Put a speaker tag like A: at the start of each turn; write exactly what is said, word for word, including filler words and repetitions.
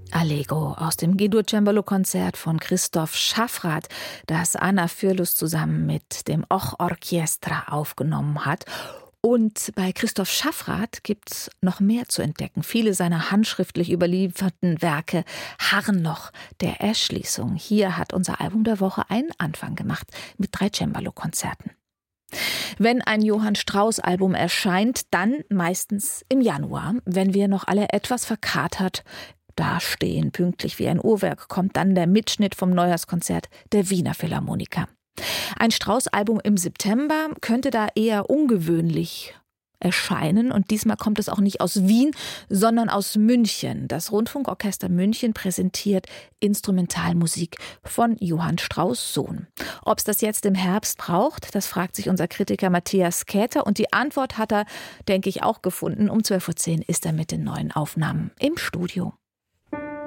A: Allegro aus dem G-Dur-Cembalo-Konzert von Christoph Schaffrath, das Anna Fürlus zusammen mit dem Och Orchestra aufgenommen hat. Und bei Christoph Schaffrath gibt es noch mehr zu entdecken. Viele seiner handschriftlich überlieferten Werke harren noch der Erschließung. Hier hat unser Album der Woche einen Anfang gemacht mit drei Cembalo-Konzerten. Wenn ein Johann Strauss-Album erscheint, dann meistens im Januar, wenn wir noch alle etwas verkatert dastehen. Pünktlich wie ein Uhrwerk kommt dann der Mitschnitt vom Neujahrskonzert der Wiener Philharmoniker. Ein Strauss-Album im September könnte da eher ungewöhnlich erscheinen. Und diesmal kommt es auch nicht aus Wien, sondern aus München. Das Rundfunkorchester München präsentiert Instrumentalmusik von Johann Strauss' Sohn. Ob es das jetzt im Herbst braucht, das fragt sich unser Kritiker Matthias Käther. Und die Antwort hat er, denke ich, auch gefunden. Um zwölf Uhr zehn ist er mit den neuen Aufnahmen im Studio.